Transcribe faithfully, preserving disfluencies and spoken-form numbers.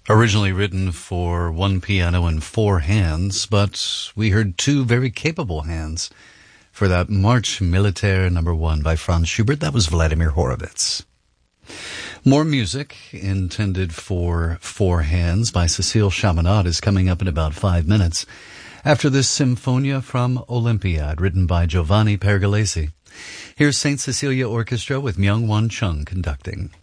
Originally written for one piano and four hands, but we heard two very capable hands for that March Militaire number one by Franz Schubert. That was Vladimir Horowitz. More music intended for four hands by Cécile Chaminade is coming up in about five minutes after this Symphonia from Olympiad, written by Giovanni Pergolesi. Here's Saint Cecilia Orchestra with Myung-Whun Chung conducting.